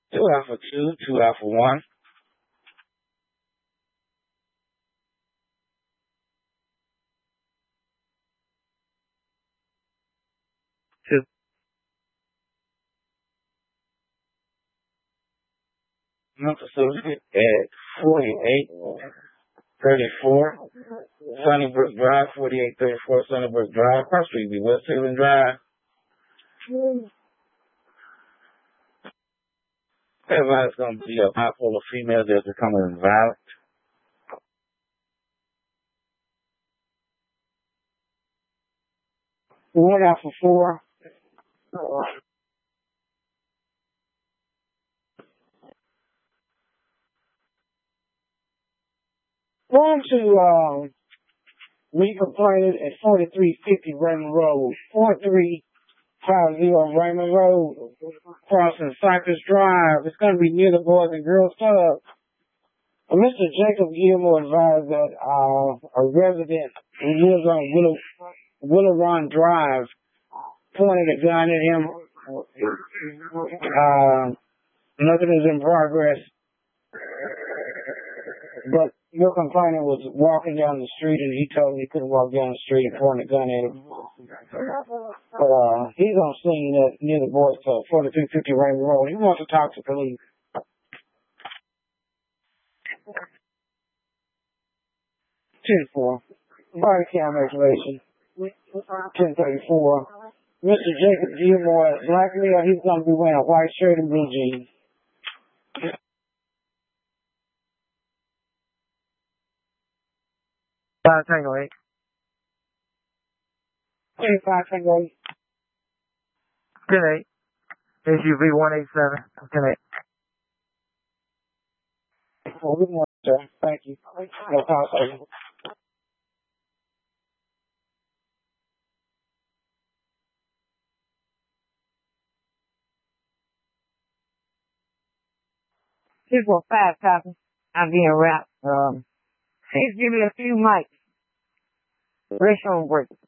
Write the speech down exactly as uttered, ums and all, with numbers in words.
Two Alpha two, two Alpha one. Two. Number facility at forty-eight thirty-four Sunnybrook Drive, forty-eight thirty-four Sunnybrook Drive, Cross Street, be West Haven Drive. Everybody's going to be a pot full of females that are becoming violent. One out for four. Going to um, me complaining at forty-three fifty Raymond Road, four three five zero Raymond Road, crossing Cypress Drive. It's going to be near the Boys and Girls Club. Uh, Mister Jacob Gilmore advised that uh, a resident who lives on Willow, Willow Run Drive pointed a gun at him. Uh, nothing is in progress. But your complainant was walking down the street and he told him he couldn't walk down the street and pointed a gun at him. But uh, he's on scene at, near the Boys Club, forty-three fifty Raymond Road. He wants to talk to police. ten four. Body cam information. ten thirty-four. Mister Jacob Gilmore, likely uh, he's going to be wearing a white shirt and blue jeans. Five Tango eight. twenty-five Tango eight. ten eight. S U V one eight seven. ten eight. Well, good morning, sir. Thank you. No problem. Here's what five copies. I'm being wrapped. Um, please give me a few mics. Rest on break.